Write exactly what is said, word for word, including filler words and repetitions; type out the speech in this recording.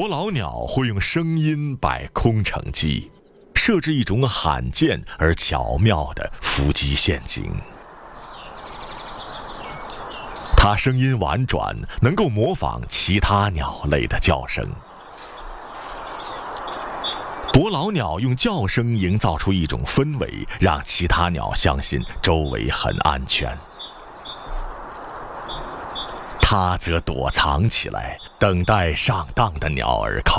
老鸟会用声音摆空城计，设置一种罕见而巧妙的伏击陷阱。它声音婉转，能够模仿其他鸟类的叫声。伯劳鸟用叫声营造出一种氛围，让其他鸟相信周围很安全。它则躲藏起来，等待上当的鸟儿靠